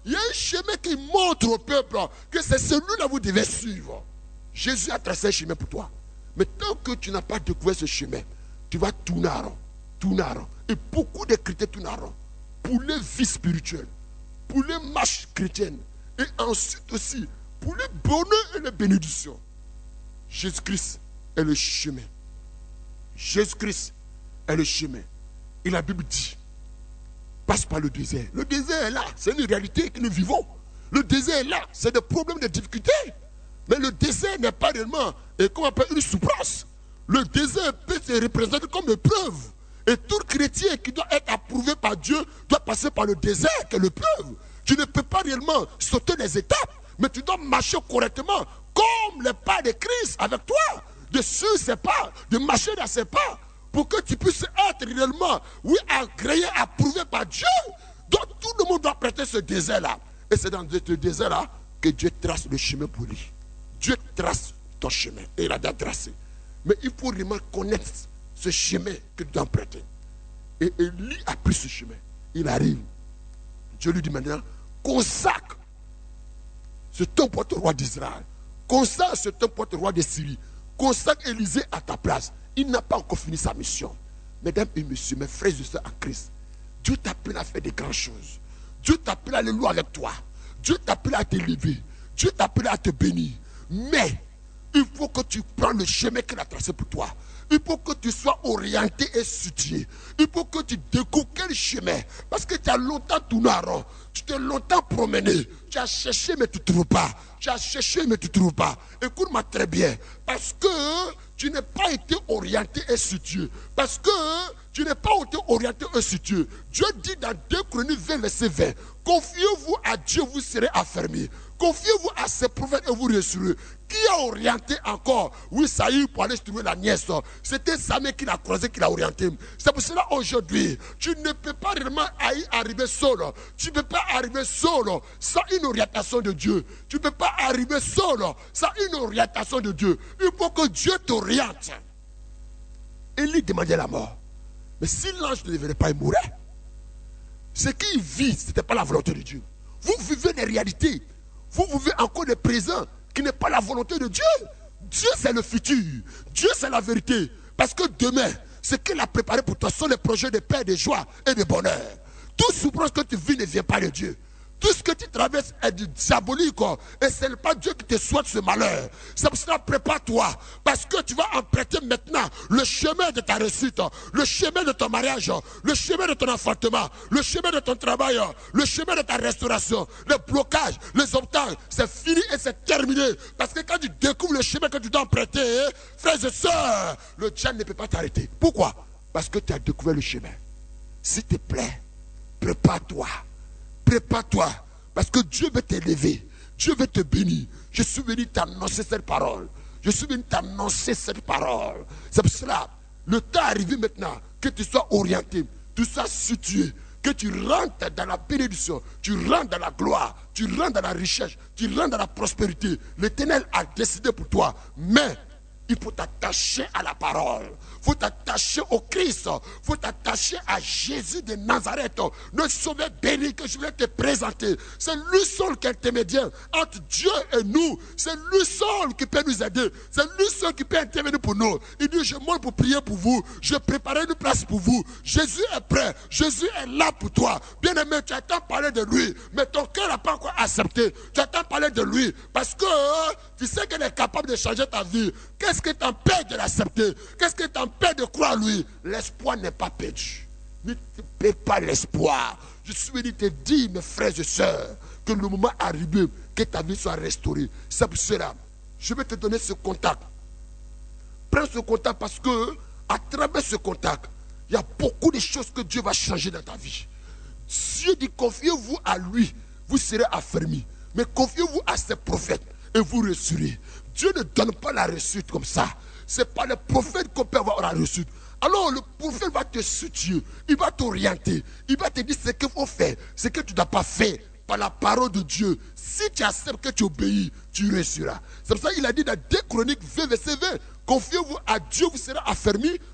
il y a un chemin qui montre au peuple que c'est celui-là que vous devez suivre. Jésus a tracé un chemin pour toi. Mais tant que tu n'as pas découvert ce chemin, tu vas tourner à rond, tourner à rond. Et beaucoup de chrétiens tournent à rond. Pour les vies spirituelles, pour les marches chrétiennes, et ensuite aussi pour le bonheur et les bénédictions. Jésus-Christ est le chemin. Jésus-Christ est le chemin. Et la Bible dit, passe par le désert. Le désert est là, c'est une réalité que nous vivons. Le désert est là, c'est des problèmes, des difficultés. Mais le désert n'est pas réellement, et qu'on appelle une souffrance. Le désert peut se représenter comme épreuve. Et tout chrétien qui doit être approuvé par Dieu doit passer par le désert, qui est l'épreuve. Tu ne peux pas réellement sauter les étapes, mais tu dois marcher correctement, comme les pas de Christ avec toi. De suivre ses pas, de marcher dans ses pas, pour que tu puisses être réellement, oui, agréé, approuvé par Dieu. Donc tout le monde doit prêter ce désert-là. Et c'est dans ce désert-là que Dieu trace le chemin pour lui. Dieu trace ton chemin, et il a déjà tracé. Mais il faut vraiment connaître ce chemin que tu dois prêter. Et Élie a pris ce chemin. Il arrive. Dieu lui dit maintenant, consacre ce ton porte-roi d'Israël. Consacre ce ton porte-roi de Syrie. Consacre Élisée à ta place. Il n'a pas encore fini sa mission. Mesdames et messieurs, mes frères et sœurs en Christ, Dieu t'appelle à faire de grandes choses. Dieu t'appelle à aller loin avec toi. Dieu t'appelle à t'élever. Dieu t'appelle à te bénir. Mais il faut que tu prennes le chemin qu'il a tracé pour toi. Il faut que tu sois orienté et situé. Il faut que tu découvres quel chemin. Parce que tu as longtemps tourné à rond. Tu t'es longtemps promené. Tu as cherché mais tu ne trouves pas. Tu as cherché mais tu ne trouves pas. Écoute-moi très bien. Parce que tu n'as pas été orienté et situé. Parce que tu n'es pas été orienté et situé. Dieu dit dans 2 Chroniques 20, verset 20. Confiez-vous à Dieu, vous serez affermis. Confiez-vous à ses prophètes et vous réussirez. Qui a orienté encore? Oui, Saïd pour aller trouver la nièce. C'était Samuel qui l'a croisé, qui l'a orienté. C'est pour cela aujourd'hui, tu ne peux pas réellement arriver seul. Tu ne peux pas arriver seul sans une orientation de Dieu. Tu ne peux pas arriver seul sans une orientation de Dieu. Il faut que Dieu t'oriente. Élie demandait la mort. Mais si l'ange ne devait pas y mourir, ce qu'il vit, ce n'était pas la volonté de Dieu. Vous vivez des réalités. Vous vivez encore des présents qui n'est pas la volonté de Dieu. Dieu, c'est le futur. Dieu, c'est la vérité. Parce que demain, ce qu'il a préparé pour toi sont les projets de paix, de joie et de bonheur. Toute souffrance que tu vis ne vient pas de Dieu. Tout ce que tu traverses est du diabolique. Et ce n'est pas Dieu qui te souhaite ce malheur. C'est pour cela, prépare-toi. Parce que tu vas emprunter maintenant le chemin de ta réussite, le chemin de ton mariage, le chemin de ton enfantement, le chemin de ton travail, le chemin de ta restauration. Les blocages, les obstacles, c'est fini et c'est terminé. Parce que quand tu découvres le chemin que tu dois emprunter, frères et sœurs, le diable ne peut pas t'arrêter. Pourquoi? Parce que tu as découvert le chemin. S'il te plaît, prépare-toi. Prépare-toi, parce que Dieu veut t'élever, Dieu veut te bénir. Je suis venu t'annoncer cette parole. Je suis venu t'annoncer cette parole. C'est pour cela, le temps est arrivé maintenant que tu sois orienté, tu sois situé, que tu rentres dans la bénédiction, tu rentres dans la gloire, tu rentres dans la richesse, tu rentres dans la prospérité. L'Éternel a décidé pour toi, mais il faut t'attacher à la parole. Il faut t'attacher au Christ. Il faut t'attacher à Jésus de Nazareth. Le sauveur béni que je vais te présenter. C'est lui seul qui est intermédiaire entre Dieu et nous. C'est lui seul qui peut nous aider. C'est lui seul qui peut intervenir pour nous. Il dit, je monte pour prier pour vous. Je prépare une place pour vous. Jésus est prêt. Jésus est là pour toi. Bien-aimé, tu attends parler de lui. Mais ton cœur n'a pas encore accepté. Tu attends parler de lui. Parce que tu sais qu'il est capable de changer ta vie. Qu'est-ce qui t'empêche de l'accepter? Qu'est-ce qui t'empêche de croire en lui? L'espoir n'est pas perdu. Ne te perds pas l'espoir. Je suis venu te dire, mes frères et sœurs, que le moment est arrivé, que ta vie soit restaurée. C'est pour cela, je vais te donner ce contact. Prends ce contact parce que, à travers ce contact, il y a beaucoup de choses que Dieu va changer dans ta vie. Dieu dit, confiez-vous à lui, vous serez affermis. Mais confiez-vous à ses prophètes et vous réussirez. Dieu ne donne pas la réussite comme ça. Ce n'est pas le prophète qu'on peut avoir la réussite. Alors le prophète va te situer, il va t'orienter, il va te dire ce qu'il faut faire, ce que tu n'as pas fait par la parole de Dieu. Si tu acceptes que tu obéis, tu réussiras. C'est pour ça qu'il a dit dans 2 Chroniques 20, verset 20, confiez-vous à Dieu, vous serez affermis.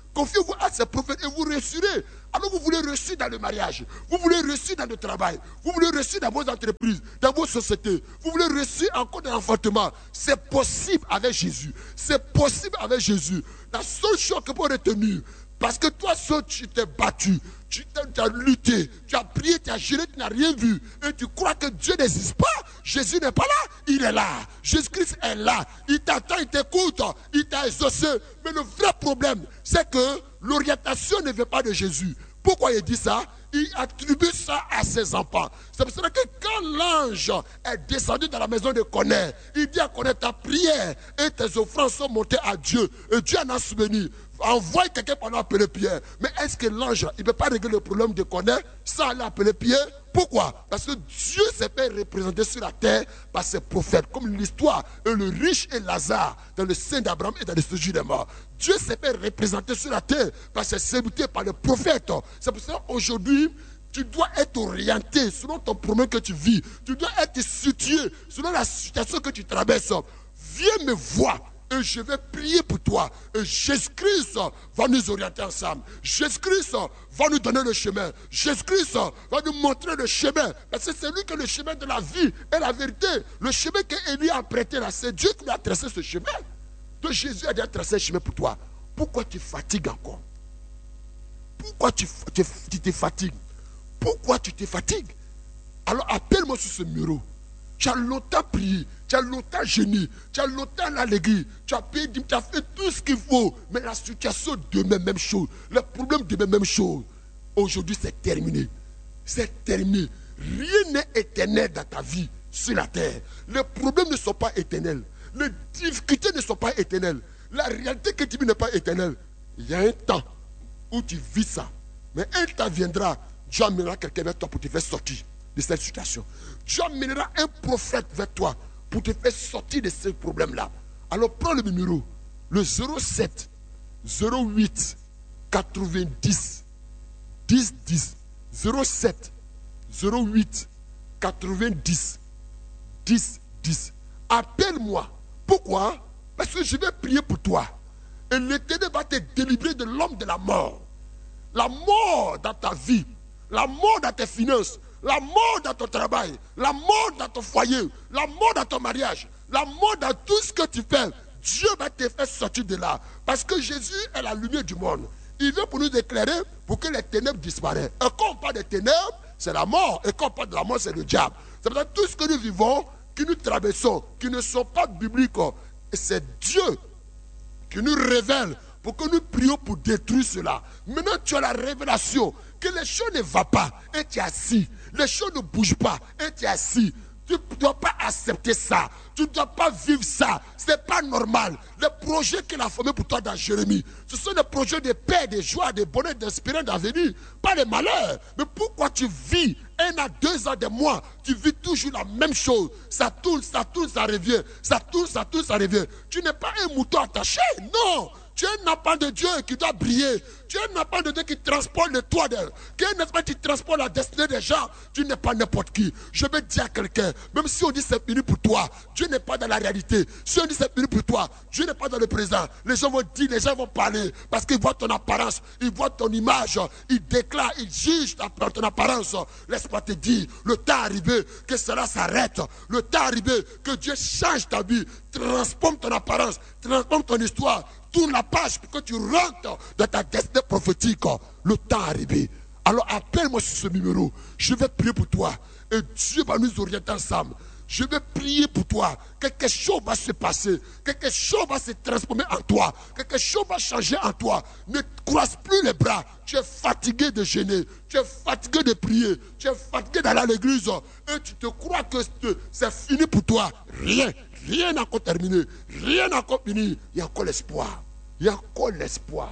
Confiez-vous à ces prophètes et vous réussirez. Alors vous voulez réussir dans le mariage, vous voulez réussir dans le travail, vous voulez réussir dans vos entreprises, dans vos sociétés, vous voulez réussir encore dans l'enfantement. C'est possible avec Jésus. C'est possible avec Jésus. La seule chose que vous retenir, parce que toi seul tu t'es battu, tu as lutté, tu as prié, tu as géré, tu n'as rien vu. Et tu crois que Dieu n'existe pas. Jésus n'est pas là, il est là. Jésus-Christ est là. Il t'attend, il t'écoute, il t'a exaucé. Mais le vrai problème, c'est que l'orientation ne vient pas de Jésus. Pourquoi il dit ça? Il attribue ça à ses enfants. C'est pour ça que quand l'ange est descendu dans la maison de Corneille, il dit à Corneille, ta prière et tes offrandes sont montées à Dieu. Et Dieu en a souvenu. Envoie quelqu'un pour appeler Pierre. Mais est-ce que l'ange, il ne peut pas régler le problème de Corneille sans aller appeler Pierre? Pourquoi? Parce que Dieu s'est fait représenter sur la terre par ses prophètes, comme l'histoire et le riche et Lazare dans le sein d'Abraham et dans le séjour des morts. Dieu s'est fait représenter sur la terre par ses serviteurs, par les prophètes. C'est pour ça qu'aujourd'hui, tu dois être orienté selon ton problème que tu vis. Tu dois être situé selon la situation que tu traverses. Viens me voir. Et je vais prier pour toi. Et Jésus-Christ va nous orienter ensemble. Jésus-Christ va nous donner le chemin. Jésus-Christ va nous montrer le chemin. Parce que c'est lui qui est le chemin de la vie et la vérité. Le chemin qu'Élie a prêté là, c'est Dieu qui lui a tracé ce chemin. Donc Jésus a déjà tracé le chemin pour toi. Pourquoi tu fatigues encore? Pourquoi tu te fatigues? Pourquoi tu te fatigues? Alors appelle-moi sur ce numéro. Tu as longtemps prié, tu as longtemps gêné, tu as longtemps l'allégué, tu as payé, tu as fait tout ce qu'il faut. Mais la situation demeure même chose. Le problème demeure même chose. Aujourd'hui, c'est terminé. C'est terminé. Rien n'est éternel dans ta vie sur la terre. Les problèmes ne sont pas éternels. Les difficultés ne sont pas éternelles. La réalité que tu vis n'est pas éternelle. Il y a un temps où tu vis ça. Mais un temps viendra, Dieu amènera quelqu'un vers toi pour te faire sortir de cette situation. Dieu amènera un prophète vers toi pour te faire sortir de ce problème-là. Alors prends le numéro, le 07 08 90 10 10. 07 08 90 10 10. Appelle-moi. Pourquoi? Parce que je vais prier pour toi. Et l'Éternel va te délivrer de l'homme de la mort. La mort dans ta vie, la mort dans tes finances, la mort dans ton travail, la mort dans ton foyer, la mort dans ton mariage, la mort dans tout ce que tu fais. Dieu va te faire sortir de là. Parce que Jésus est la lumière du monde. Il vient pour nous éclairer pour que les ténèbres disparaissent. Et quand on parle des ténèbres, c'est la mort. Et quand on parle de la mort, c'est le diable. C'est pour ça que tout ce que nous vivons, que nous traversons, qui ne sont pas bibliques, c'est Dieu qui nous révèle pour que nous prions pour détruire cela. Maintenant, tu as la révélation que les choses ne vont pas et tu es assis. Les choses ne bougent pas et tu es assis. Tu ne dois pas accepter ça. Tu ne dois pas vivre ça. Ce n'est pas normal. Les projets qu'il a formés pour toi dans Jérémie, ce sont des projets de paix, de joie, de bonheur, d'espérance, d'avenir. Pas de malheur. Mais pourquoi tu vis 1 à 2 ans, des mois, tu vis toujours la même chose? Ça tourne, ça tourne, ça revient. Ça tourne, ça tourne, ça revient. Tu n'es pas un mouton attaché. Non. Tu es un enfant de Dieu qui doit briller. Tu es un enfant de Dieu qui transporte le toit d'elle. Qui est un enfant qui transporte la destinée des gens. Tu n'es pas n'importe qui. Je vais dire à quelqu'un, même si on dit c'est fini pour toi, Dieu n'est pas dans la réalité. Si on dit c'est fini pour toi, Dieu n'est pas dans le présent. Les gens vont dire, les gens vont parler. Parce qu'ils voient ton apparence, ils voient ton image, ils déclarent, ils jugent ton apparence. Laisse-moi te dire, le temps arrivé que cela s'arrête. Le temps arrivé que Dieu change ta vie, transforme ton apparence, transforme ton histoire. Tourne la page pour que tu rentres dans ta destinée prophétique. Le temps arrivé. Alors appelle-moi sur ce numéro. Je vais prier pour toi. Et Dieu va nous orienter ensemble. Je vais prier pour toi. Quelque chose va se passer. Quelque chose va se transformer en toi. Quelque chose va changer en toi. Ne croise plus les bras. Tu es fatigué de gêner. Tu es fatigué de prier. Tu es fatigué d'aller à l'église. Et tu te crois que c'est fini pour toi. Rien n'a encore terminé. Rien n'a encore fini. Il y a encore l'espoir. Il y a encore l'espoir.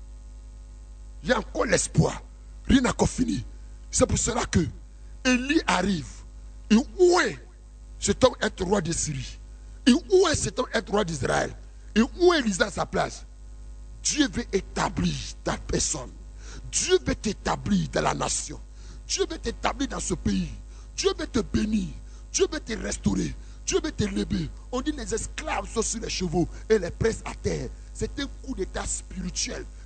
Il y a encore l'espoir. Rien n'a encore fini. C'est pour cela que Élie arrive. Et où est cet homme être roi de Syrie? Et où est cet homme être roi d'Israël? Et où est Élisée à sa place? Dieu veut établir ta personne. Dieu veut t'établir dans la nation. Dieu veut t'établir dans ce pays. Dieu veut te bénir. Dieu veut te restaurer. Dieu veut te lever. On dit les esclaves sont sur les chevaux et les princes à terre. C'est un coup d'état spirituel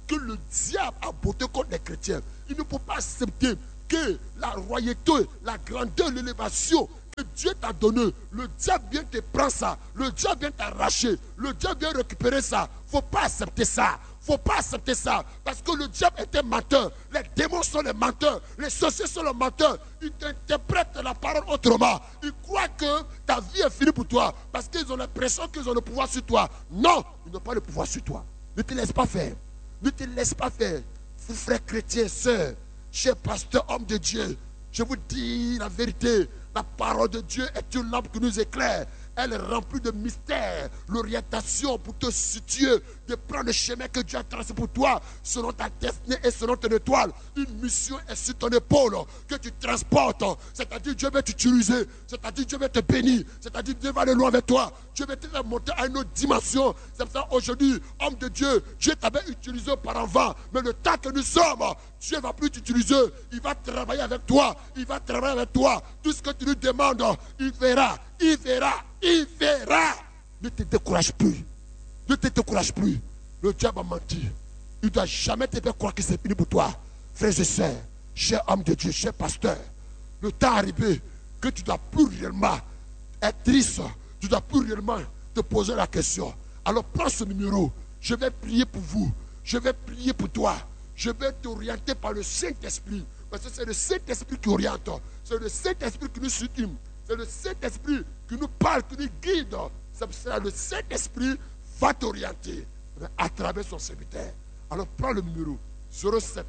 que le diable a voté contre les chrétiens. Il ne faut pas accepter que la royauté, la grandeur, l'élévation que Dieu t'a donné, le diable vient te prendre ça, le diable vient t'arracher, le diable vient récupérer ça. Il ne faut pas accepter ça. Il ne faut pas accepter ça. Parce que le diable est un menteur. Les démons sont les menteurs. Les sorciers sont les menteurs. Ils t'interprètent la parole autrement. Ils croient que ta vie est finie pour toi. Parce qu'ils ont l'impression qu'ils ont le pouvoir sur toi. Non, ils n'ont pas le pouvoir sur toi. Ne te laisse pas faire. Ne te laisse pas faire. Vous frères chrétiens, sœurs, chers pasteurs, hommes de Dieu, je vous dis la vérité. La parole de Dieu est une lampe qui nous éclaire. Elle est remplie de mystères, l'orientation pour te situer, de prendre le chemin que Dieu a tracé pour toi, selon ta destinée et selon ton étoile. Une mission est sur ton épaule que tu transportes. C'est-à-dire Dieu va t'utiliser, c'est-à-dire Dieu va te bénir, c'est-à-dire Dieu va aller loin avec toi. Dieu va te faire monter à une autre dimension. C'est pour ça aujourd'hui, homme de Dieu, Dieu t'avait utilisé auparavant, mais le temps que nous sommes, Dieu ne va plus t'utiliser. Il va travailler avec toi, il va travailler avec toi. Tout ce que tu lui demandes, il verra, il verra. Il verra. Ne te décourage plus. Ne te décourage plus. Le diable a menti. Il ne doit jamais te faire croire que c'est fini pour toi. Frères et sœurs, chers hommes de Dieu, chers pasteurs, le temps est arrivé que tu ne dois plus réellement être triste. Tu ne dois plus réellement te poser la question. Alors prends ce numéro. Je vais prier pour vous. Je vais prier pour toi. Je vais t'orienter par le Saint-Esprit. Parce que c'est le Saint-Esprit qui oriente. C'est le Saint-Esprit qui nous soutient. C'est le Saint-Esprit qui nous parle, qui nous guide. C'est le Saint-Esprit va t'orienter à travers son serviteur. Alors prends le numéro 07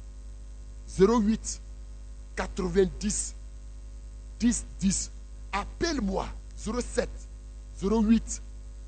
08 90 10 10. Appelle-moi 07 08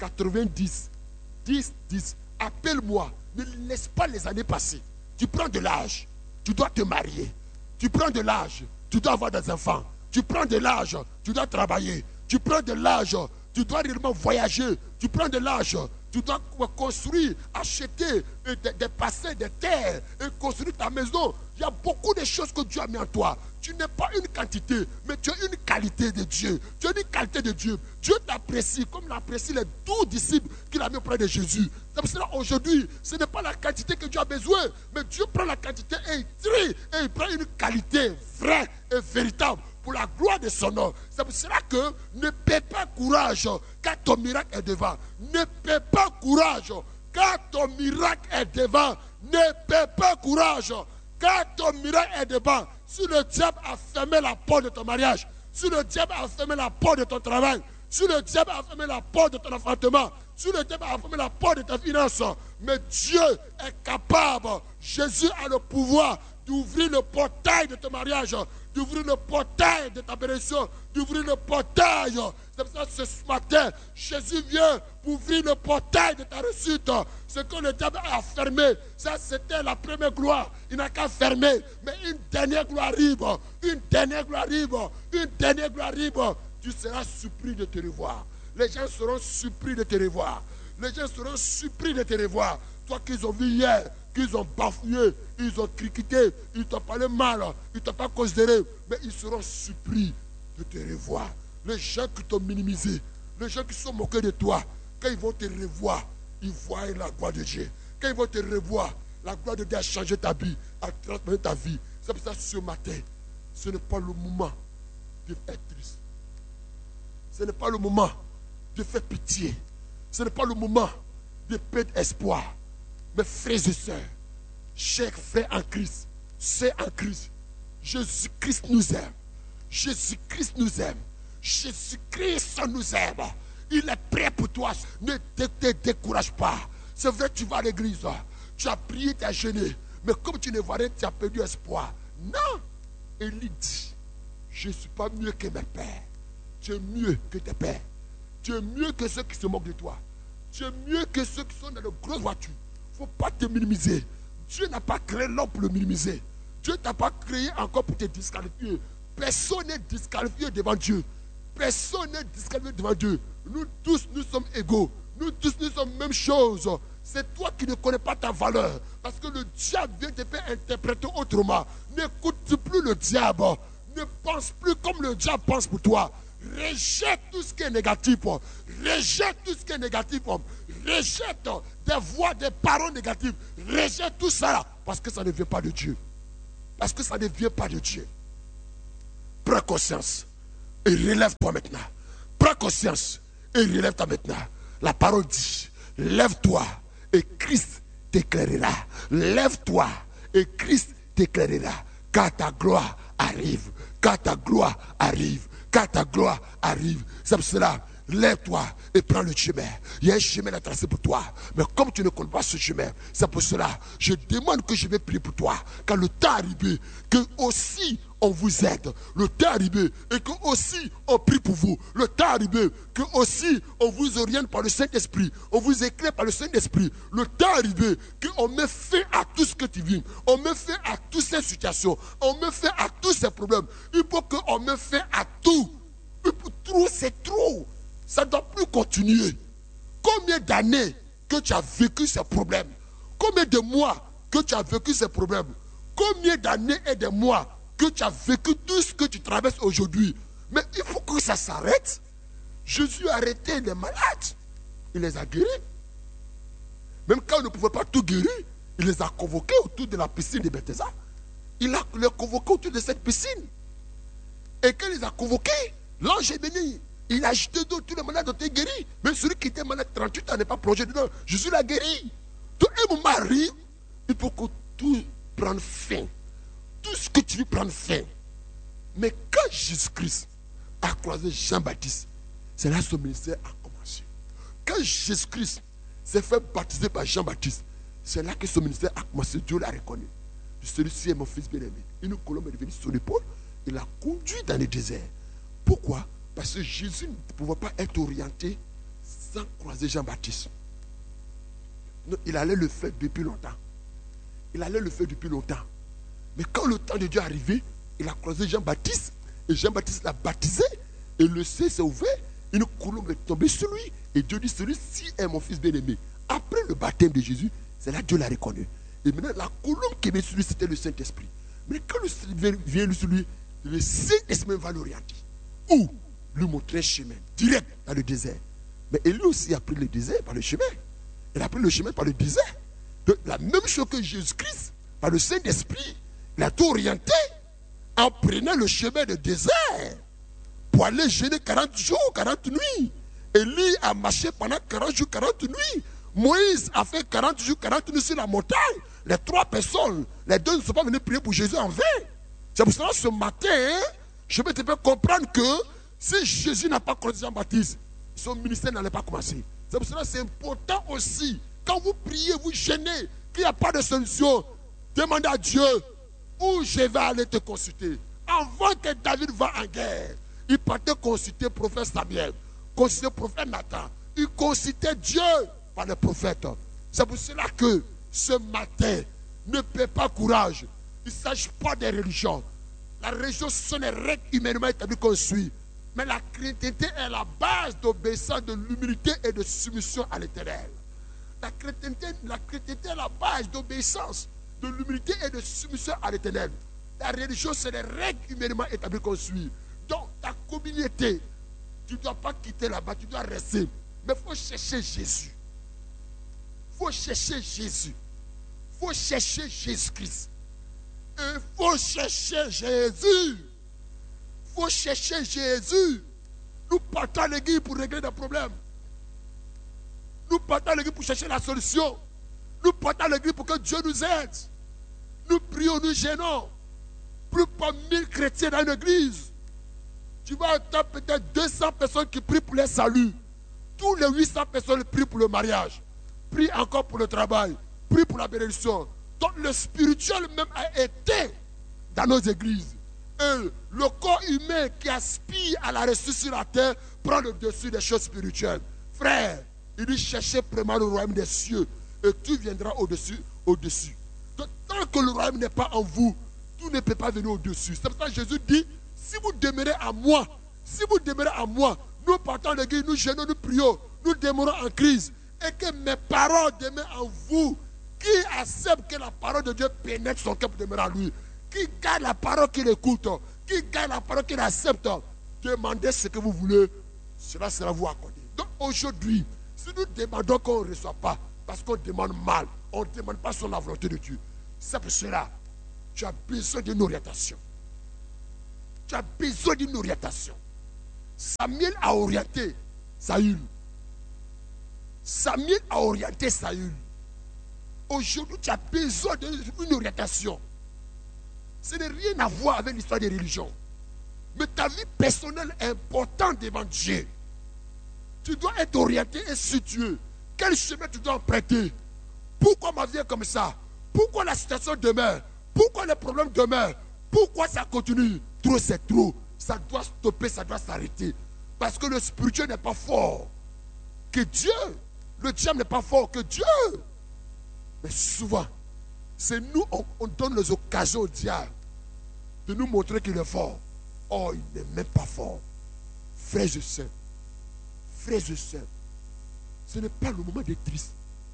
90 10 10. Appelle-moi. Ne laisse pas les années passer. Tu prends de l'âge. Tu dois te marier. Tu prends de l'âge. Tu dois avoir des enfants. Tu prends de l'âge, tu dois travailler. Tu prends de l'âge, tu dois réellement voyager. Tu prends de l'âge, tu dois construire, acheter des parcelles, des terres et construire ta maison. Il y a beaucoup de choses que Dieu a mis en toi. Tu n'es pas une quantité, mais tu as une qualité de Dieu. Tu as une qualité de Dieu. Dieu t'apprécie comme il apprécie les 12 disciples qu'il a mis auprès de Jésus. C'est pour cela aujourd'hui, ce n'est pas la quantité que Dieu a besoin, mais Dieu prend la quantité et il trie et il prend une qualité vraie et véritable pour la gloire de son nom. C'est pour cela que ne perds pas courage car ton miracle est devant. Ne perds pas courage car ton miracle est devant. Ne perds pas courage car ton miracle est devant. Si le diable a fermé la porte de ton mariage, si le diable a fermé la porte de ton travail, si le diable a fermé la porte de ton enfantement, si le diable a fermé la porte de ta finance, mais Dieu est capable, Jésus a le pouvoir d'ouvrir le portail de ton mariage, d'ouvrir le portail de ta bénédiction, d'ouvrir le portail. C'est pour ça que ce matin, Jésus vient pour ouvrir le portail de ta réussite. Ce que le diable a fermé, ça c'était la première gloire. Il n'a qu'à fermer, mais une dernière gloire arrive, une dernière gloire arrive, une dernière gloire arrive. Tu seras surpris de te revoir. Les gens seront surpris de te revoir. Les gens seront surpris de te revoir. Toi qu'ils ont vu hier, qu'ils ont bafouillé, ils ont critiqué, ils t'ont parlé mal, ils ne t'ont pas considéré, mais ils seront surpris de te revoir. Les gens qui t'ont minimisé, les gens qui sont moqués de toi, quand ils vont te revoir, ils voient la gloire de Dieu. Quand ils vont te revoir, la gloire de Dieu a changé ta vie, a transformé ta vie. C'est pour ça que ce matin, ce n'est pas le moment de être triste. Ce n'est pas le moment de faire pitié. Ce n'est pas le moment de perdre espoir. Mes frères et sœurs, chers frères en Christ, sœurs en Christ, Jésus-Christ nous aime. Jésus-Christ nous aime. Jésus-Christ nous aime. Il est prêt pour toi. Ne te décourage pas. C'est vrai, tu vas à l'église. Tu as prié, tu as jeûné. Mais comme tu ne vois rien, tu as perdu espoir. Non. Élie dit, je ne suis pas mieux que mes pères. Tu es mieux que tes pères. Tu es mieux que ceux qui se moquent de toi. Tu es mieux que ceux qui sont dans de grosses voitures. Il ne faut pas te minimiser. Dieu n'a pas créé l'homme pour le minimiser. Dieu ne t'a pas créé encore pour te disqualifier. Personne n'est disqualifié devant Dieu. Personne n'est disqualifié devant Dieu. Nous tous, nous sommes égaux. Nous tous, nous sommes même chose. C'est toi qui ne connais pas ta valeur. Parce que le diable vient te faire interpréter autrement. N'écoute plus le diable. Ne pense plus comme le diable pense pour toi. Rejette tout ce qui est négatif. Rejette tout ce qui est négatif. rejette des voix, des paroles négatives. Rejette tout ça là, parce que ça ne vient pas de Dieu. Parce que ça ne vient pas de Dieu. Prends conscience et relève-toi maintenant. Prends conscience et relève-toi maintenant. La parole dit, lève-toi et Christ t'éclairera. Lève-toi et Christ t'éclairera. Car ta gloire arrive. Car ta gloire arrive. Car ta gloire arrive. C'est pour cela, lève-toi et prends le chemin. Il y a un chemin à tracer pour toi. Mais comme tu ne connais pas ce chemin, c'est pour cela, je demande que je vais prier pour toi. Quand le temps arrive, que aussi on vous aide. Le temps arrive et que aussi on prie pour vous. Le temps arrive que aussi on vous oriente par le Saint-Esprit. On vous éclaire par le Saint-Esprit. Le temps arrive qu'on met fin à tout ce que tu vis. On met fin à toutes ces situations. On met fin à tous ces problèmes. Il faut qu'on met fin à tout. Trop, c'est trop. Ça ne doit plus continuer. Combien d'années que tu as vécu ces problèmes? Combien de mois que tu as vécu ces problèmes? Combien d'années et de mois que tu as vécu tout ce que tu traverses aujourd'hui? Mais il faut que ça s'arrête. Jésus a arrêté les malades. Il les a guéris. Même quand il ne pouvait pas tout guérir, il les a convoqués autour de la piscine de Bethesda. Il a les convoqués autour de cette piscine. Et quand il les a convoqués, l'ange est venu. Il a jeté d'eau, tous les malades ont été guéris. Mais celui qui était malade 38 ans n'est pas plongé dedans. Jésus l'a guéri. Donc, un moment arrive, il faut que tout prenne fin. Tout ce que tu veux prendre fin. Mais quand Jésus-Christ a croisé Jean-Baptiste, c'est là que son ministère a commencé. Quand Jésus-Christ s'est fait baptiser par Jean-Baptiste, c'est là que son ministère a commencé. Dieu l'a reconnu. Celui-ci est mon fils bien-aimé. Une colombe est devenue sur l'épaule. Il l'a conduit dans le désert. Pourquoi? Parce que Jésus ne pouvait pas être orienté sans croiser Jean-Baptiste. Il allait le faire depuis longtemps. Il allait le faire depuis longtemps. Mais quand le temps de Dieu est arrivé, il a croisé Jean-Baptiste. Et Jean-Baptiste l'a baptisé. Et le ciel s'est ouvert. Une colombe est tombée sur lui. Et Dieu dit, celui-ci est mon fils bien-aimé. Après le baptême de Jésus, c'est là que Dieu l'a reconnu. Et maintenant, la colombe qui est sur lui, c'était le Saint-Esprit. Mais quand le Saint-Esprit vient sur lui, le Saint-Esprit va l'orienter. Où? Lui montrer un chemin direct dans le désert. Mais lui aussi a pris le désert par le chemin. Il a pris le chemin par le désert. Donc, la même chose que Jésus-Christ, par le Saint-Esprit, il a tout orienté en prenant le chemin de désert pour aller jeûner 40 jours, 40 nuits. Élie a marché pendant 40 jours, 40 nuits. Moïse a fait 40 jours, 40 nuits sur la montagne. Les 3 personnes, les 2 ne sont pas venus prier pour Jésus en vain. C'est pour cela que ce matin, je vais te faire comprendre que si Jésus n'a pas croisé Jean-Baptiste, son ministère n'allait pas commencer. C'est pour cela que c'est important aussi, quand vous priez, vous gênez, qu'il n'y a pas de solution, demandez à Dieu où je vais aller te consulter. Avant que David va en guerre, il partait consulter le prophète Samuel, consulter le prophète Nathan, il consultait Dieu par le prophète. C'est pour cela que ce matin, ne paie pas courage. Il ne s'agit pas des religions. La religion, ce sont les règles humainement établies qu'on suit. Mais la chrétienté est la base d'obéissance, de l'humilité et de soumission à l'Éternel. La chrétienté est la base d'obéissance, de l'humilité et de soumission à l'Éternel. La religion, c'est les règles humainement établies qu'on suit. Donc, ta communauté, tu ne dois pas quitter là-bas, tu dois rester. Mais il faut chercher Jésus. Il faut chercher Jésus. Il faut chercher Jésus-Christ. Il faut chercher Jésus. Il faut chercher Jésus. Nous partons à l'église pour régler des problèmes. Nous partons à l'église pour chercher la solution. Nous partons à l'église pour que Dieu nous aide. Nous prions, nous gênons. Plus pas 1000 chrétiens dans une église. Tu vas entendre peut-être 200 personnes qui prient pour leur salut. Tous les 800 personnes prient pour le mariage. Prient encore pour le travail. Prient pour la bénédiction. Donc le spirituel même a été dans nos églises. Et le corps humain qui aspire à la ressource sur la terre prend le dessus des choses spirituelles. Frère, il dit cherchez premièrement le royaume des cieux et tout viendra au-dessus. Donc tant que le royaume n'est pas en vous, tout ne peut pas venir au-dessus. C'est pour ça que Jésus dit, si vous demeurez à moi, nous partons de l'église, nous gênons, nous prions, nous demeurons en crise. Et que mes paroles demeurent en vous. Qui accepte que la parole de Dieu pénètre son cœur pour demeurer en lui? Qui garde la parole qu'il écoute? Qui garde la parole qu'il accepte? Demandez ce que vous voulez, cela sera vous accordé. Donc aujourd'hui, Si nous demandons qu'on ne reçoit pas, parce qu'on demande mal, on ne demande pas sur la volonté de Dieu, c'est pour cela, tu as besoin d'une orientation. Tu as besoin d'une orientation. Samuel a orienté Saül. Samuel a orienté Saül. Aujourd'hui, tu as besoin d'une orientation. Ce n'est rien à voir avec l'histoire des religions. Mais ta vie personnelle est importante devant Dieu. Tu dois être orienté et situé. Quel chemin tu dois emprunter? Pourquoi ma vie est comme ça? Pourquoi la situation demeure? Pourquoi les problèmes demeurent? Pourquoi ça continue? Trop, c'est trop. Ça doit stopper, ça doit s'arrêter. Parce que le spirituel n'est pas fort. Que Dieu, le diable n'est pas fort que Dieu. Mais souvent, c'est nous, on donne les occasions au diable de nous montrer qu'il est fort. Oh, il n'est même pas fort. Frères et sœurs, ce n'est pas le moment d'être triste.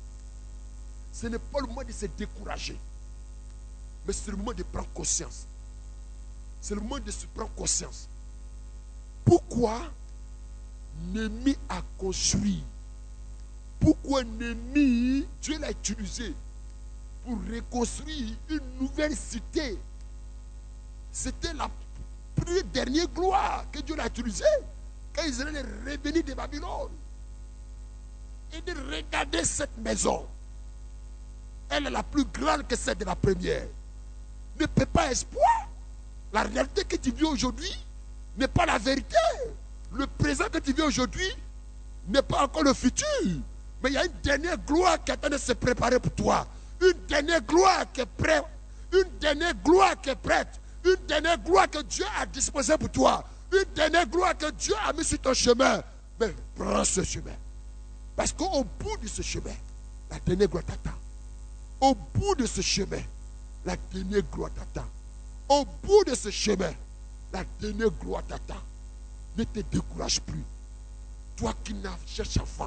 Ce n'est pas le moment de se décourager. Mais c'est le moment de prendre conscience. C'est le moment de se prendre conscience. Pourquoi Néhémie a construit? Pourquoi Néhémie, Dieu l'a utilisé pour reconstruire une nouvelle cité? C'était la plus dernière gloire que Dieu l'a utilisée quand Israël est revenu de Babylone. Et de regarder cette maison. Elle est la plus grande que celle de la première. Ne paie pas espoir. La réalité que tu vis aujourd'hui n'est pas la vérité. Le présent que tu vis aujourd'hui n'est pas encore le futur. Mais il y a une dernière gloire qui est en train de se préparer pour toi. Une dernière gloire qui est prête. Une dernière gloire qui est prête. Une dernière gloire que Dieu a disposée pour toi. Une dernière gloire que Dieu a mis sur ton chemin. Mais prends ce chemin. Parce qu'au bout de ce chemin, la dernière gloire t'attend. Au bout de ce chemin, la dernière gloire t'attend. Au bout de ce chemin, la dernière gloire t'attend. Ne te décourage plus. Toi qui cherches enfant,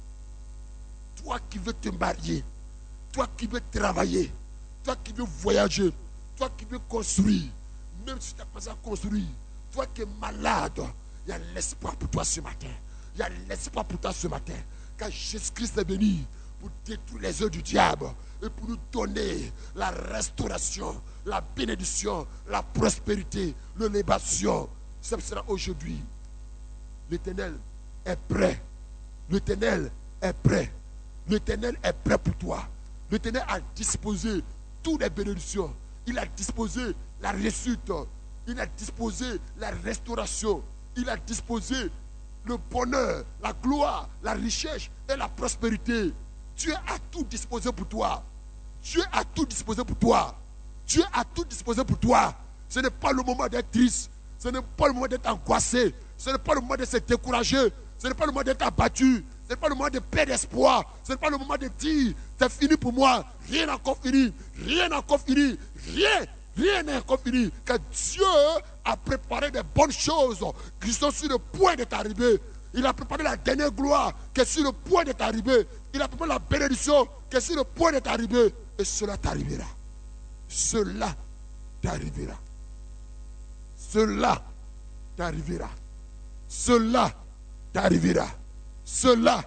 toi qui veux te marier, toi qui veux travailler, toi qui veux voyager, toi qui veux construire, même si tu as commencé à construire, toi qui es malade, il y a l'espoir pour toi ce matin. Il y a l'espoir pour toi ce matin. Car Jésus-Christ est venu pour détruire les œuvres du diable et pour nous donner la restauration, la bénédiction, la prospérité, l'élévation. Ce sera aujourd'hui. L'Éternel est prêt. L'Éternel est prêt. L'Éternel est prêt pour toi. L'Éternel a disposé toutes les bénédictions. Il a disposé la réussite. Il a disposé la restauration. Il a disposé le bonheur, la gloire, la richesse et la prospérité. Dieu a tout disposé pour toi. Dieu a tout disposé pour toi. Dieu a tout disposé pour toi. Ce n'est pas le moment d'être triste. Ce n'est pas le moment d'être angoissé. Ce n'est pas le moment de se décourager. Ce n'est pas le moment d'être abattu. Ce n'est pas le moment de perdre espoir. Ce n'est pas le moment de dire, c'est fini pour moi. Rien n'est encore fini. Rien n'est encore fini. Rien n'est encore fini. Car Dieu a préparé des bonnes choses qui sont sur le point d'être arrivées. Il a préparé la dernière gloire qui est sur le point d'être arrivée. Il a préparé la bénédiction qui est sur le point d'être arrivée. Et cela t'arrivera. Cela t'arrivera. Cela t'arrivera. Cela t'arrivera. Cela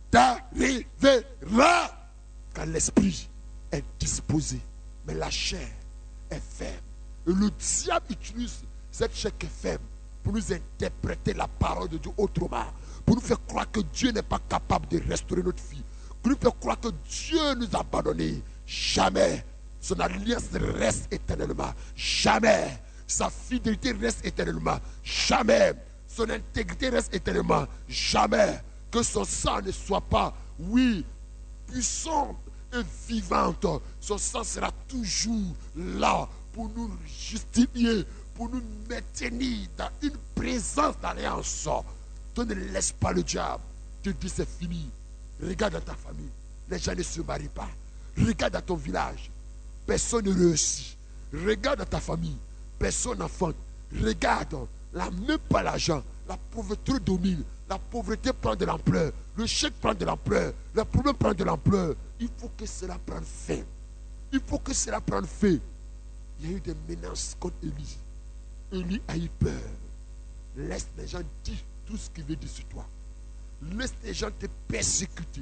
t'arrivera. Car l'esprit est disposé, mais la chair est faible. Et le diable utilise cette chair qui est faible pour nous interpréter la parole de Dieu autrement. Pour nous faire croire que Dieu n'est pas capable de restaurer notre vie. Pour nous faire croire que Dieu nous a abandonnés. Jamais. Son alliance reste éternellement. Jamais. Sa fidélité reste éternellement. Jamais. Son intégrité reste éternellement. Jamais. Que son sang ne soit pas, oui, puissant et vivante. Son sang sera toujours là pour nous justifier, pour nous maintenir dans une présence d'alliance. Toi ne laisse pas le diable te dire c'est fini. Regarde dans ta famille, les gens ne se marient pas. Regarde dans ton village, personne ne réussit. Regarde dans ta famille, personne n'enfante. Regarde, là même pas l'argent, la pauvreté domine. La pauvreté prend de l'ampleur, le chèque prend de l'ampleur, le problème prend de l'ampleur. Il faut que cela prenne fin. Il faut que cela prenne fin. Il y a eu des menaces contre Élie. Élie a eu peur. Laisse les gens dire tout ce qu'ils veulent dire sur toi. Laisse les gens te persécuter.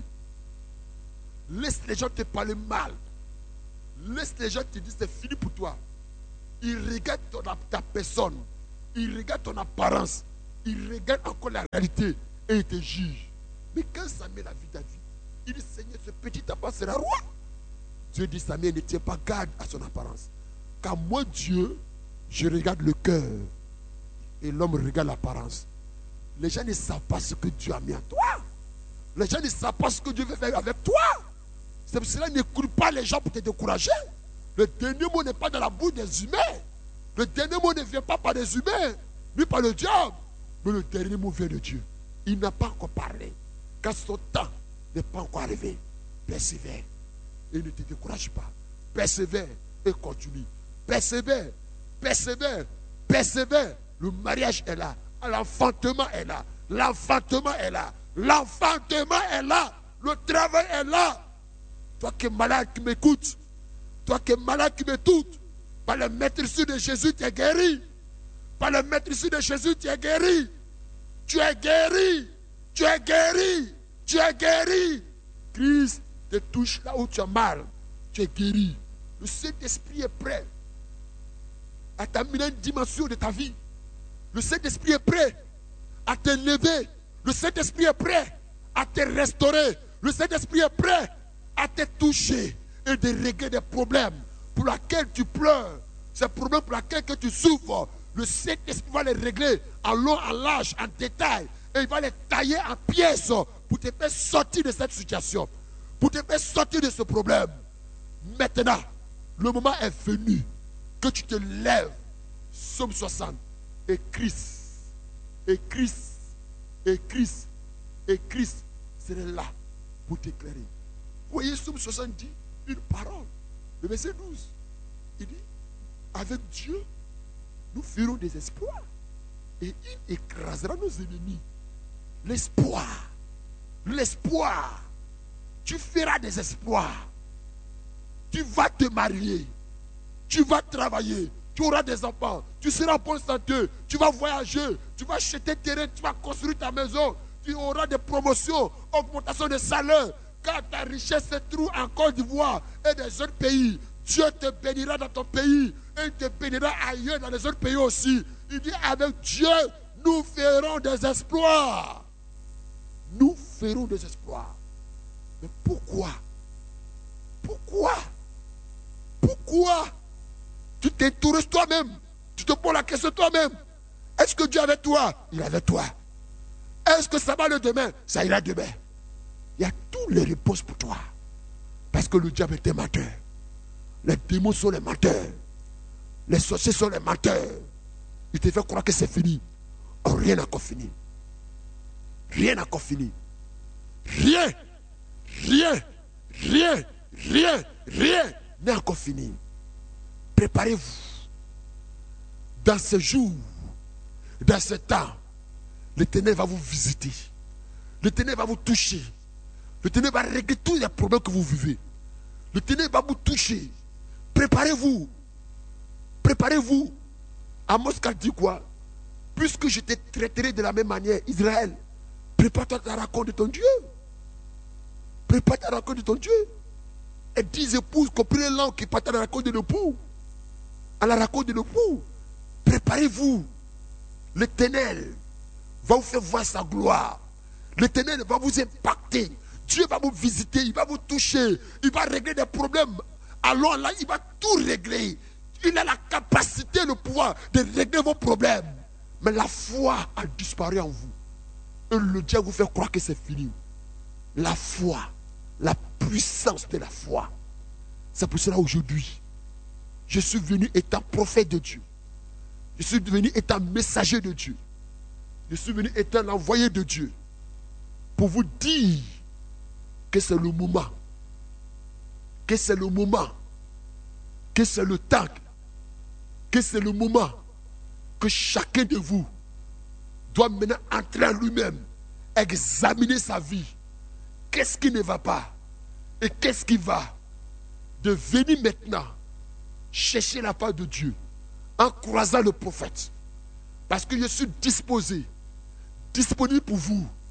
Laisse les gens te parler mal. Laisse les gens te dire c'est fini pour toi. Ils regardent ta personne. Ils regardent ton apparence. Ils regardent encore la réalité et ils te jugent. Mais quand Samuel a vu David, il dit Seigneur, ce petit enfant sera roi. Dieu dit Samuel ne tient pas garde à son apparence. Car moi, Dieu, je regarde le cœur et l'homme regarde l'apparence. Les gens ne savent pas ce que Dieu a mis en toi. Les gens ne savent pas ce que Dieu veut faire avec toi. C'est pour cela n'écoute pas les gens pour te décourager. Le dernier mot n'est pas dans la bouche des humains. Le dernier mot ne vient pas par les humains, ni par le diable. Mais le dernier mot vient de Dieu. Il n'a pas encore parlé. Car son temps n'est pas encore arrivé. Persévère. Et ne te décourage pas. Persévère et continue. Persévère. Persévère. Persévère. Le mariage est là. L'enfantement est là. L'enfantement est là. L'enfantement est là. Le travail est là. Toi qui es malade, qui m'écoutes. Toi qui es malade, qui m'écoutes. Par le maîtrise de Jésus, tu es guéri. Par le maîtrise de Jésus, tu es guéri. Tu es guéri. Tu es guéri. Tu es guéri. Christ te touche là où tu as mal. Tu es guéri. Le Saint-Esprit est prêt à t'amener une dimension de ta vie. Le Saint-Esprit est prêt à t'élever. Le Saint-Esprit est prêt à te restaurer. Le Saint-Esprit est prêt à te toucher et de régler des problèmes pour lesquels tu pleures. Ces problèmes pour lesquels que tu souffres. Le Saint-Esprit va les régler en long, en large, en détail. Et il va les tailler en pièces pour te faire sortir de cette situation. Pour te faire sortir de ce problème. Maintenant, le moment est venu que tu te lèves. Psaume 60. Et Christ. Et Christ. Et Christ. Et Christ serait là pour t'éclairer. Vous voyez, Psaume 60 dit une parole. Le verset 12. Il dit, avec Dieu, nous ferons des exploits. Et il écrasera nos ennemis. L'espoir. L'espoir. Tu feras des exploits. Tu vas te marier. Tu vas travailler. Tu auras des enfants. Tu seras en bonne santé. Tu vas voyager. Tu vas acheter terrain. Tu vas construire ta maison. Tu auras des promotions, augmentation de salaire. Quand ta richesse se trouve en Côte d'Ivoire et des autres pays, Dieu te bénira dans ton pays et il te bénira ailleurs dans les autres pays aussi. Il dit avec Dieu, nous ferons des exploits. Nous ferons des exploits. Mais pourquoi? Pourquoi? Pourquoi? Tu t'interroges toi-même. Tu te poses la question toi-même. Est-ce que Dieu est avec toi? Il est avec toi. Est-ce que ça va le demain? Ça ira demain. Il y a toutes les réponses pour toi. Parce que le diable est un menteur. Les démons sont les menteurs. Les sorciers sont les menteurs. Il te fait croire que c'est fini. Oh, rien n'a encore fini. Rien n'a encore fini. Rien. Rien. Rien. Rien. Rien n'est encore fini. Préparez-vous. Dans ce jour, dans ce temps, l'Éternel va vous visiter. L'Éternel va vous toucher. L'Éternel va régler tous les problèmes que vous vivez. L'Éternel va vous toucher. Préparez-vous. Préparez-vous. Amos 4 dit quoi? Puisque je te traiterai de la même manière, Israël, prépare-toi à la rencontre de ton Dieu. Prépare-toi à la rencontre de ton Dieu. Et 10 épouses comprenez l'an qui partent à la rencontre de l'époux. À la rencontre de l'époux. Préparez-vous. L'Éternel va vous faire voir sa gloire. L'Éternel va vous impacter. Dieu va vous visiter, il va vous toucher, il va régler des problèmes. Alors là, il va tout régler. Il a la capacité, le pouvoir de régler vos problèmes. Mais la foi a disparu en vous. Et le diable vous fait croire que c'est fini. La foi, la puissance de la foi. C'est pour cela aujourd'hui, je suis venu étant prophète de Dieu. Je suis venu étant messager de Dieu. Je suis venu étant l'envoyé de Dieu. Pour vous dire que c'est le moment. Que c'est le moment. Que c'est le temps. Que c'est le moment que chacun de vous doit maintenant entrer en lui-même, examiner sa vie. Qu'est-ce qui ne va pas et qu'est-ce qui va? De venir maintenant chercher la part de Dieu en croisant le prophète. Parce que je suis disposé, disponible pour vous,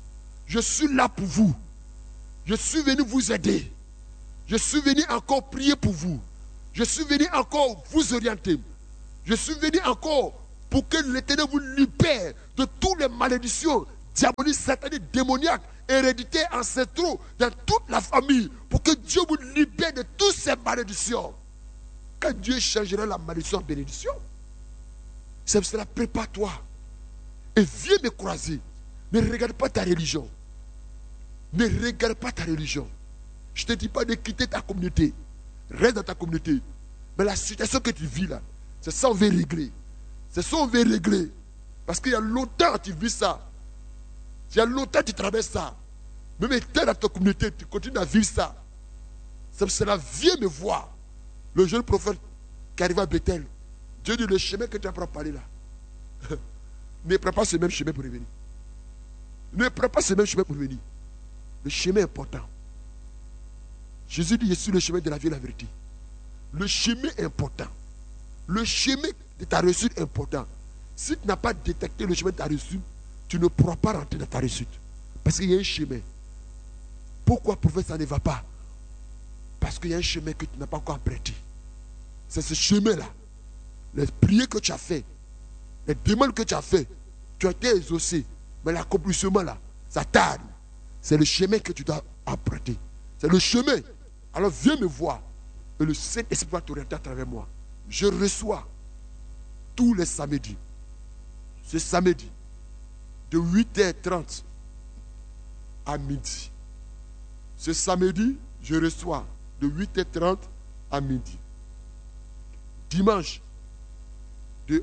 je suis là pour vous. Je suis venu vous aider. Je suis venu encore prier pour vous. Je suis venu encore vous orienter. Je suis venu encore pour que l'Éternel vous libère de toutes les malédictions diaboliques, sataniques, démoniaques, héréditaires, ancestraux, dans toute la famille, pour que Dieu vous libère de toutes ces malédictions. Quand Dieu changera la malédiction en bénédiction, c'est pour cela, prépare-toi et viens me croiser. Ne regarde pas ta religion. Ne regarde pas ta religion. Je ne te dis pas de quitter ta communauté. Reste dans ta communauté. Mais la situation que tu vis là, c'est ça qu'on veut régler. C'est ça qu'on veut régler. Parce qu'il y a longtemps que tu vis ça. Il y a longtemps que tu traverses ça. Même étant dans ta communauté, tu continues à vivre ça. C'est pour cela, viens me voir. Le jeune prophète qui arrive à Bethel. Dieu dit, le chemin que tu as préparé là. Ne prends pas ce même chemin pour revenir. Ne prends pas ce même chemin pour venir. Le chemin est important. Jésus dit, je suis le chemin de la vie et de la vérité. Le chemin est important. Le chemin de ta réussite est important. Si tu n'as pas détecté le chemin de ta réussite, tu ne pourras pas rentrer dans ta réussite. Parce qu'il y a un chemin. Pourquoi, prophète, ça ne va pas? Parce qu'il y a un chemin que tu n'as pas encore emprunté. C'est ce chemin-là. Les prières que tu as fait, les demandes que tu as fait, tu as été exaucé. Mais l'accomplissement là, ça tarde. C'est le chemin que tu dois emprunter. C'est le chemin. Alors viens me voir. Et le Saint-Esprit va t'orienter à travers moi. Je reçois tous les samedis. Ce samedi, de 8h30 à midi. Ce samedi, je reçois de 8h30 à midi. Dimanche, de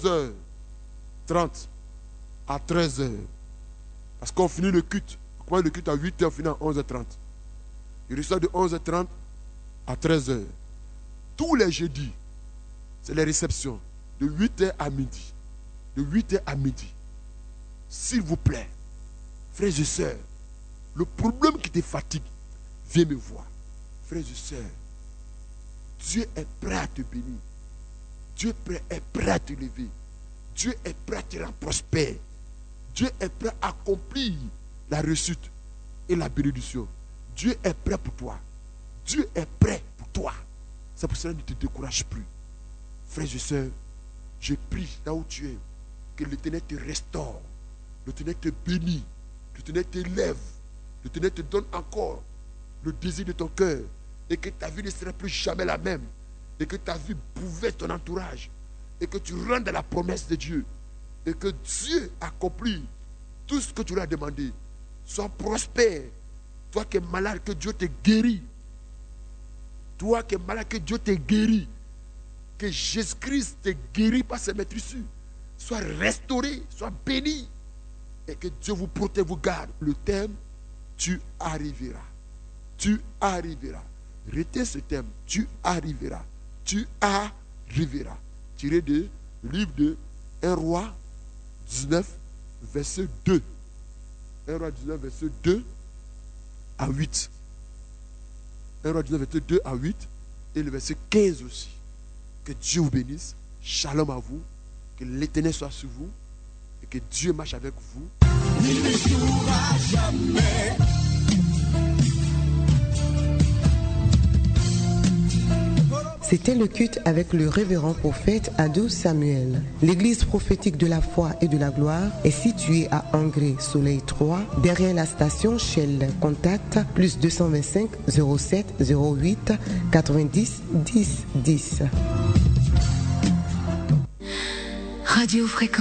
11h30 à 13h. Parce qu'on finit le culte. On commence le culte à 8h, on finit à 11h30. Je reçois de 11h30 à 13h. Tous les jeudis, c'est les réceptions. De 8h à midi. De 8h à midi. S'il vous plaît, frères et sœurs, le problème qui te fatigue, viens me voir. Frères et sœurs, Dieu est prêt à te bénir. Dieu est prêt à te lever. Dieu est prêt à te rendre prospère. Dieu est prêt à accomplir la réussite et la bénédiction. Dieu est prêt pour toi. Dieu est prêt pour toi. C'est pour cela que ne te décourage plus. Frères et sœurs, je prie là où tu es, que l'Éternel te restaure. L'Éternel te bénit. L'Éternel t'élève. L'Éternel te donne encore le désir de ton cœur. Et que ta vie ne sera plus jamais la même. Et que ta vie bouleverse ton entourage. Et que tu rentres dans la promesse de Dieu. Et que Dieu accomplit tout ce que tu lui as demandé. Sois prospère. Toi qui es malade, que Dieu te guérit. Toi qui es malade, que Dieu te guérit. Que Jésus-Christ te guérit par ses maîtrisures. Sois restauré, sois béni. Et que Dieu vous protège, vous garde. Le thème, tu arriveras. Tu arriveras. Retiens ce thème, tu arriveras. Tu arriveras. Tiré du livre de 1 Roi 19, verset 2. 1 Roi 19, verset 2 à 8. 1 Roi 19, verset 2 à 8. Et le verset 15 aussi. Que Dieu vous bénisse. Shalom à vous. Que l'Éternel soit sur vous. Et que Dieu marche avec vous. Il ne jouera jamais. C'était le culte avec le révérend prophète Adou Samuel. L'église prophétique de la foi et de la gloire est située à Angré, Soleil 3, derrière la station Shell. Contact plus 225 07 08 90 10 10. Radio Fréquence.